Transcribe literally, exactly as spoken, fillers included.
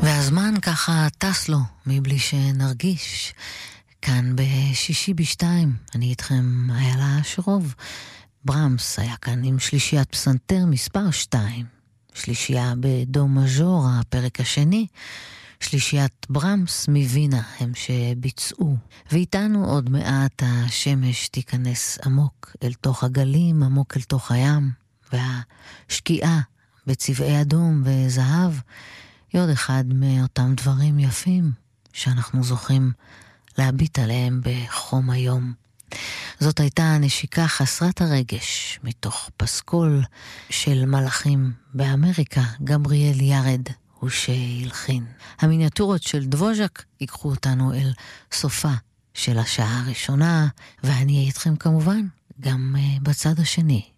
והזמן ככה טס לו מבלי שנרגיש. כאן בשישי בשתיים, אני איתכם, איילה שרוב. ברמס היה כאן עם שלישיית פסנתר מספר שתיים. שלישייה בדו מז'ור, הפרק השני. שלישיית ברמס מווינה הם שביצעו. ואיתנו עוד מעט השמש תיכנס עמוק אל תוך הגלים, עמוק אל תוך הים. והשקיעה בצבעי אדום וזהב היא עוד אחד מאותם דברים יפים שאנחנו זוכים להביט עליהם בחום היום. זאת הייתה נשיקה חסרת הרגש מתוך פסקול של מלאכים באמריקה, גבריאל ירד הוא שהלחין. המיניאטורות של דבוז'ק ייקחו אותנו אל סופה של השעה הראשונה, ואני אהיה איתכם כמובן גם בצד השני